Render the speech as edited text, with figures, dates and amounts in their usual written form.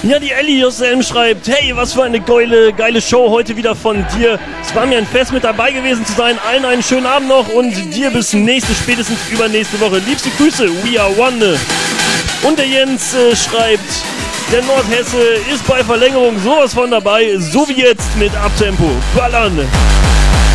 Ja, die Ellie aus der M schreibt, hey, was für eine geile Show heute wieder von dir. Es war mir ein Fest, mit dabei gewesen zu sein. Allen einen schönen Abend noch und dir bis spätestens übernächste Woche. Liebste Grüße, we are one. Und der Jens schreibt, der Nordhesse ist bei Verlängerung sowas von dabei, so wie jetzt mit Abtempo. Ballern!